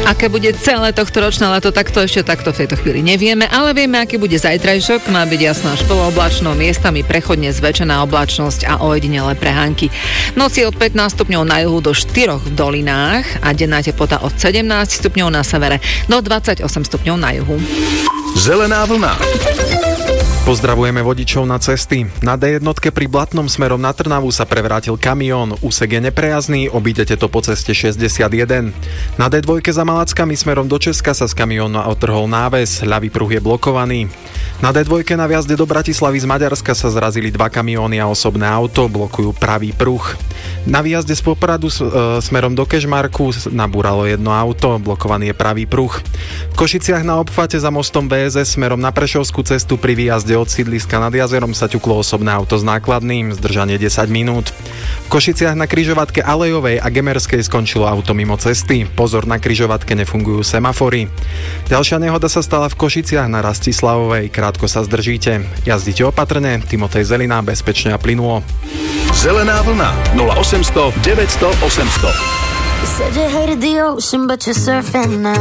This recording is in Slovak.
Aké bude celé tohtoročné leto, tak to ešte takto v tejto chvíli nevieme, ale vieme, aký bude zajtrajšok. Má byť jasná až polooblačno, miestami prechodne zväčšená oblačnosť a ojedinelé prehánky. Noci od 15 stupňov na juhu do 4 v dolinách a denná teplota od 17 stupňov na severe do 28 stupňov na juhu. Zelená vlna. Pozdravujeme vodičov na cesty. Na D1 pri Blatnom smerom na Trnavu sa prevrátil kamión. Úsek je neprejazdný, obídete to po ceste 61. Na D2 za Malackami smerom do Česka sa z kamiónu otrhol náves, ľavý pruh je blokovaný. Na D2 na viazde do Bratislavy z Maďarska sa zrazili 2 kamióny a osobné auto, blokujú pravý pruh. Na výjazde z Popradu smerom do Kežmarku nabúralo jedno auto, blokovaný je pravý pruh. V Košiciach na obchvate za mostom BSS smerom na Prešovskú cestu pri výjazde od sídliska nad jazerom sa ťuklo osobné auto s nákladným, zdržanie 10 minút. V Košiciach na križovatke Alejovej a Gemerskej skončilo auto mimo cesty. Pozor, na križovatke nefungujú semafory. Ďalšia nehoda sa stala v Košiciach na Rastislavovej. Krátko sa zdržíte. Jazdite opatrne. Timotej Zelina, bezpečne a plynulo. Zelená vlna 0800 900 800.